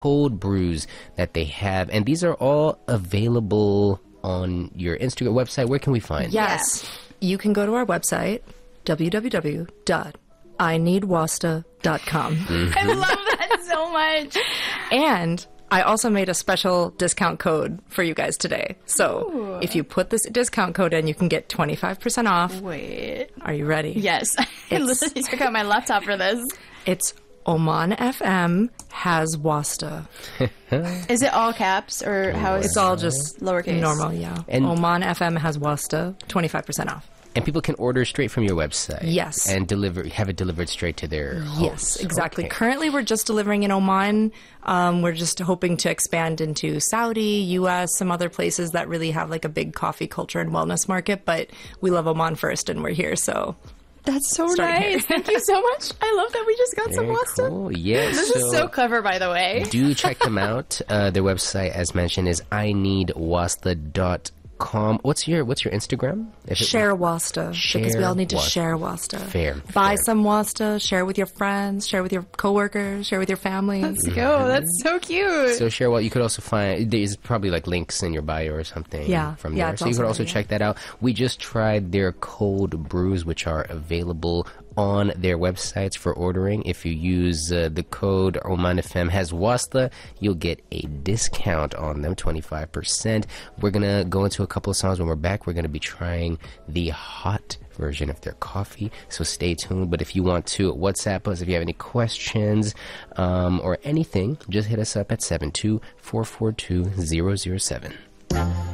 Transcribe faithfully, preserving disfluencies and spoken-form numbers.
cold brews that they have. And these are all available on your Instagram website. Where can we find Yes. Yeah. You can go to our website, w w w dot i need wasta dot com. Mm-hmm. I love that so much. And I also made a special discount code for you guys today. So Ooh. if you put this discount code in, you can get twenty-five percent off. Wait. Are you ready? Yes. I literally took out my laptop for this. It's Oman F M has Wasta. Is it all caps or how is It's all just lowercase? normal, yeah. And- Oman F M has Wasta, twenty-five percent off. And people can order straight from your website. Yes. And deliver, have it delivered straight to their homes. Yes, exactly. Okay. Currently, we're just delivering in Oman. Um, we're just hoping to expand into Saudi, U S, some other places that really have like a big coffee culture and wellness market. But we love Oman first, and we're here, so That's so Starting here. nice. Thank you so much. I love that we just got some Very Wasta. cool. Yes. This is so clever, by the way. Do check them out. Uh, their website, as mentioned, is i need wasta dot com. What's your What's your Instagram? If it- share Wasta because we all need to Wasta. share Wasta. Fair, Buy fair. some Wasta. Share with your friends. Share with your coworkers. Share with your families. Let's go. That's so cute. So share what you could also find. There's probably like links in your bio or something. Yeah, from yeah, there. it's So you could also also there, check that out. We just tried their cold brews, which are available on their websites for ordering. If you use uh, the code Oman F M has Wasta, you'll get a discount on them, twenty-five percent. We're gonna go into a couple of songs. When we're back, we're gonna be trying the hot version of their coffee, so stay tuned. But if you want to WhatsApp us, if you have any questions um, or anything, just hit us up at seven two four four two zero zero seven.